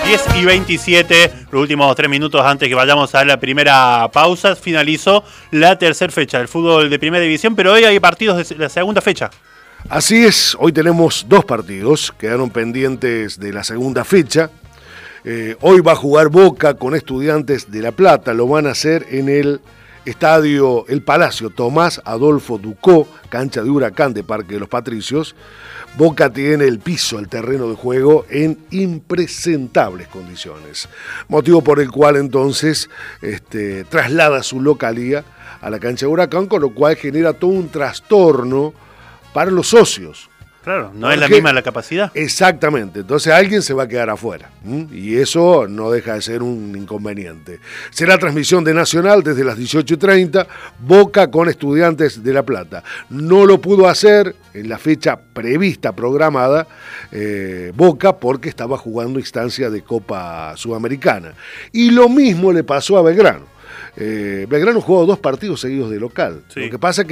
10:27, los últimos 3 minutos antes que vayamos a la primera pausa, finalizó la tercera fecha del fútbol de primera división, pero hoy hay partidos de la segunda fecha. Así es, hoy tenemos 2 partidos, quedaron pendientes de la segunda fecha. Hoy va a jugar Boca con Estudiantes de La Plata, lo van a hacer en el estadio El Palacio Tomás Adolfo Ducó, cancha de Huracán de Parque de los Patricios. Boca tiene el piso, el terreno de juego en impresentables condiciones, motivo por el cual entonces traslada su localía a la cancha de Huracán, con lo cual genera todo un trastorno para los socios. Claro, no es la misma la capacidad. Exactamente, entonces alguien se va a quedar afuera, y eso no deja de ser un inconveniente. Será transmisión de Nacional desde las 18:30, Boca con Estudiantes de La Plata. No lo pudo hacer en la fecha prevista, programada, Boca, porque estaba jugando instancia de Copa Sudamericana. Y lo mismo le pasó a Belgrano. Belgrano jugó 2 partidos seguidos de local. Sí. Lo que pasa es que